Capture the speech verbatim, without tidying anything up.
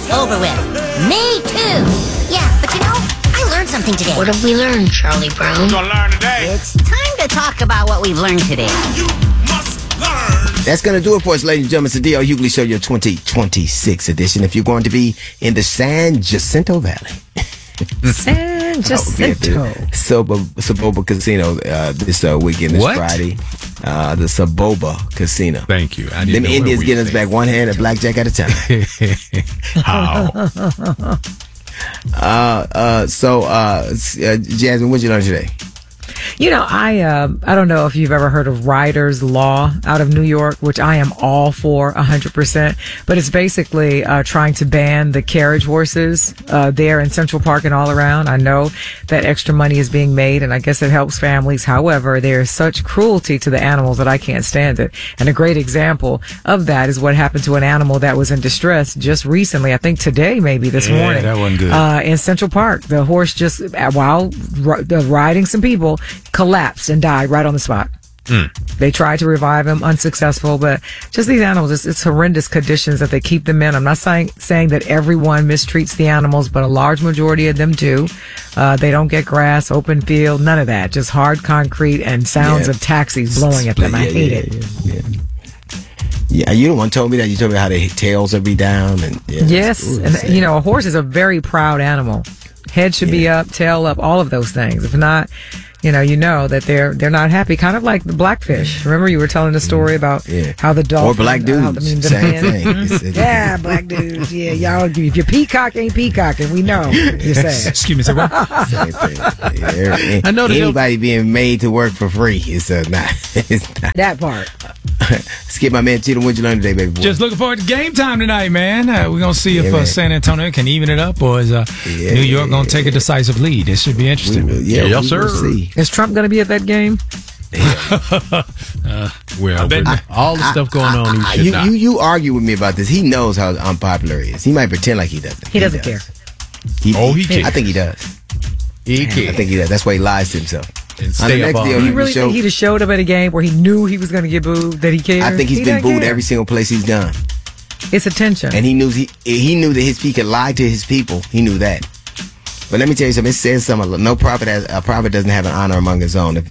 that's over with. Me too. Yeah, but you know, I learned something today. What have we learned, Charlie Brown? We're gonna learn today. It's time to talk about what we've learned today. You must learn. That's going to do it for us, ladies and gentlemen. It's the D L Hughley Show, your twenty twenty-six edition. If you're going to be in the San Jacinto Valley. San Jacinto. Sobo, Soboba Casino uh, this uh, weekend, this What? Friday. Uh, the Soboba Casino. Thank you. I Them Indians getting us back one hand at blackjack at a time. How? uh, uh, so, uh, uh, Jasmine, what did you learn today? You know, I uh, I don't know if you've ever heard of Ryder's Law out of New York, which I am all for one hundred percent. But it's basically uh, trying to ban the carriage horses uh, there in Central Park and all around. I know that extra money is being made, and I guess it helps families. However, there's such cruelty to the animals that I can't stand it. And a great example of that is what happened to an animal that was in distress just recently. I think today, maybe this Yeah, morning. that wasn't good. Uh, in Central Park, the horse just, while r- riding some people, collapsed and died right on the spot. Mm. They tried to revive him, unsuccessful, but just these animals, it's, it's horrendous conditions that they keep them in. I'm not saying, saying that everyone mistreats the animals, but a large majority of them do. Uh, they don't get grass, open field, none of that. Just hard concrete and sounds Yeah. of taxis blowing at them. I Yeah, hate yeah, it. Yeah, yeah. Yeah, you the one told me that. You told me how their tails would be down. And yeah, Yes, ooh, and sad. you know, a horse is a very proud animal. Head should be up, tail up, all of those things. If not, you know, you know that they're they're not happy. Kind of like the blackfish. Remember, you were telling the story about Yeah. how the dolphin Or black how dudes, the- I mean, the same men- thing. It's- it- yeah, black dudes. Yeah, y'all. If your peacock ain't peacocking, we know. You're saying. Excuse me, sir. What? Same thing. Yeah, I know that anybody being made to work for free is uh, not. It's not. That part. Skip, my man, Cheetah. What'd you learn today, baby boy? Just looking forward to game time tonight, man. Uh, we're going to see if Yeah, uh, man. San Antonio can even it up, or is uh, Yeah, New York going to yeah, take a decisive lead. It should be We interesting. will- yeah, yes, we sir. will see. Is Trump going to be at that game? Well, bet- with all the stuff going on, he I- should you, not. you you argue with me about this. He knows how unpopular he is. He might pretend like he doesn't. He doesn't does. care. He, Oh, he I cares. think he does. He I can. think he does. That's why he lies to himself. And On the stay next up deal, all Do you night. really show- think he'd have showed up at a game where he knew he was going to get booed, that he cared? I think he's He been doesn't booed care. every single place he's done, It's attention. and he knew he he knew that his he could lie to his people. He knew that. But let me tell you something. It says something. No prophet has a prophet doesn't have an honor among his own. If